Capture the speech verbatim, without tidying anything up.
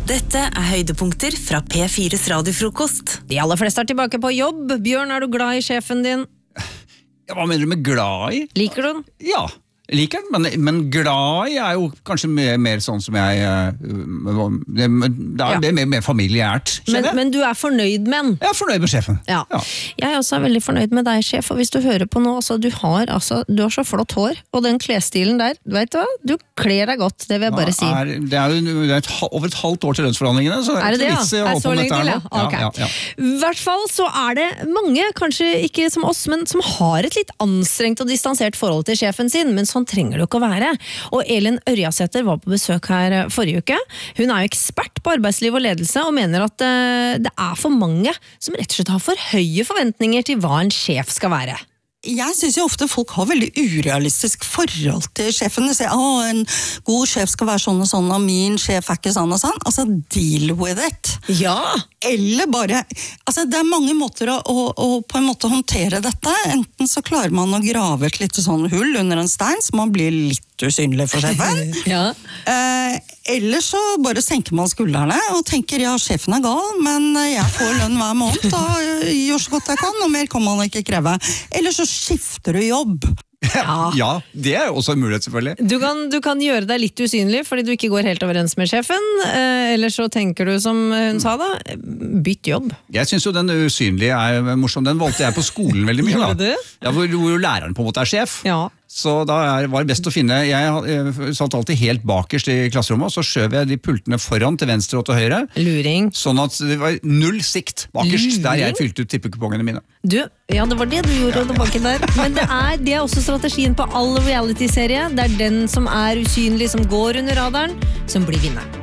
Dette er høydepunkter fra P fires radiofrokost. De aller fleste er tilbake på jobb. Bjørn, er du glad i sjefen din? Ja, hva mener du med glad i? Liker du den? Ja, liker den, men, men glad i er jo kanskje mer, mer sånn som jeg uh, det, det er Ja. det mer, mer familiært, Men, kjenner jeg. men du er fornøyd med den? Jeg er fornøyd med sjefen. Ja. Ja. Jeg er også veldig fornøyd med deg, sjef, og hvis du hører på nå, altså, du, har, altså, du har så flott hår, og den klesstilen der, vet du hva? Du kler deg godt, det vil jeg bare si. Er, det er jo det er et, over et halvt år til lønnsforhandlingene, så det Er det det, ikke ja? vits i å Er holde så på med lenge dette til, her ja? nå. Ok. Ja, ja, ja. I hvert fall så er det mange, kanskje ikke som oss, men som har et litt anstrengt og distansert forhold til sjefen sin, men sånn trenger det jo ikke å være. Og Elin Ørjasæter var på besøk her forrige uke. Hun er jo ekspert på arbeidsliv og ledelse, og mener at uh, det er for mange som rett og slett har for høye forventninger til hva en sjef skal være. Jeg synes jo ofte folk har veldig urealistisk forhold til sjefen. De sier, å, en god sjef skal være sånn og sånn, og min sjef er ikke sånn og sånn. Altså, deal with it. Ja! Eller bare, altså det er mange måter å, å, å på en måte håndtere dette. Enten så klarer man å grave et lite sånn hull under en stein, så man blir litt usynlig for sjefen. Ja. Eh, eller så bare senker man skuldrene og tenker, ja, sjefen er gal, men jeg får lønn hver måned, og gjør så godt jeg kan, og mer kan man ikke kreve. Eller så skifter du jobb. Ja. Ja, det er jo også en mulighet, selvfølgelig. Du kan, du kan gjøre deg litt usynlig fordi du ikke går helt overens med sjefen, eh, eller så tenker du som hun sa da, bytt jobb. Jeg synes jo den usynlige er morsom. Den valgte jeg på skolen veldig mye. Gjorde Da. du? Ja, hvor, hvor læreren på en måte er sjef. Ja. Så da er, var det best å finne, jeg, jeg satt alltid helt bakerst i klasserommet, og så skjøv jeg de pultene foran til venstre og til høyre, Luring. sånn at det var null sikt bakerst, Luring? der jeg fylte ut tippekupongene mine. Du, ja, det var det du gjorde tilbake der. Men det er, det er også strategien på all reality-serie. Det er den som er usynlig, som går under radaren, som blir vinneren.